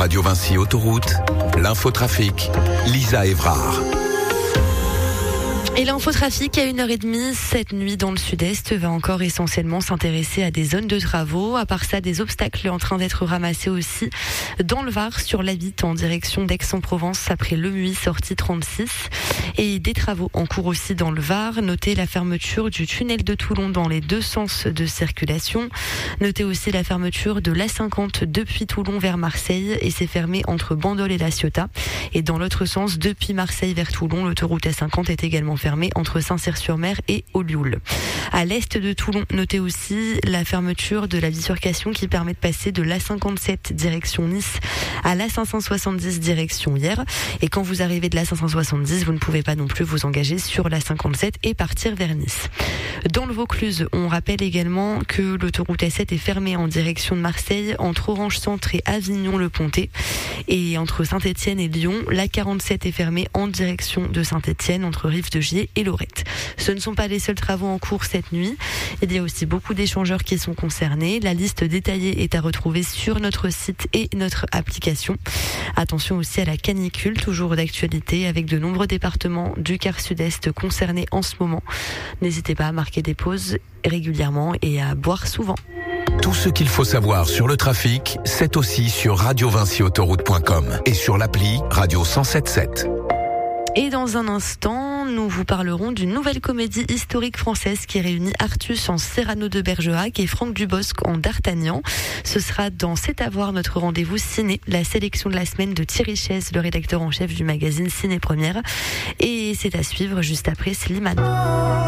Radio Vinci Autoroute, l'infotrafic, Lisa Évrard. Et l'infotrafic à 1h30 cette nuit dans le sud-est va encore essentiellement s'intéresser à des zones de travaux. À part ça, des obstacles en train d'être ramassés aussi dans le Var sur l'A8 en direction d'Aix-en-Provence après le Muy sortie 36. Et des travaux en cours aussi dans le Var. Notez la fermeture du tunnel de Toulon dans les deux sens de circulation. Notez aussi la fermeture de l'A50 depuis Toulon vers Marseille et c'est fermé entre Bandol et La Ciotat. Et dans l'autre sens, depuis Marseille vers Toulon, l'autoroute A50 est également fermée entre Saint-Cyr-sur-Mer et Olioul. À l'est de Toulon, notez aussi la fermeture de la bifurcation qui permet de passer de l'A57 direction Nice à l'A570 direction Hyères. Et quand vous arrivez de l'A570, vous ne pouvez pas non plus vous engager sur l'A57 et partir vers Nice. Dans le Vaucluse, on rappelle également que l'autoroute A7 est fermée en direction de Marseille entre Orange Centre et Avignon-le-Pontet. Et entre Saint-Étienne et Lyon, l'A47 est fermée en direction de Saint-Étienne entre Rive-de-Gier et Lorette. Ce ne sont pas les seuls travaux en cours cette nuit. Il y a aussi beaucoup d'échangeurs qui sont concernés. La liste détaillée est à retrouver sur notre site et notre application. Attention aussi à la canicule, toujours d'actualité avec de nombreux départements du quart sud-est concernés en ce moment. N'hésitez pas à marquer des pauses régulièrement et à boire souvent. Tout ce qu'il faut savoir sur le trafic, c'est aussi sur radiovinciautoroute.com et sur l'appli Radio 107.7. Et dans un instant, nous vous parlerons d'une nouvelle comédie historique française qui réunit Artus en Cyrano de Bergerac et Franck Dubosc en D'Artagnan. Ce sera dans C'est à voir notre rendez-vous ciné, la sélection de la semaine de Thierry Chaise, le rédacteur en chef du magazine Ciné Première. Et c'est à suivre juste après Slimane.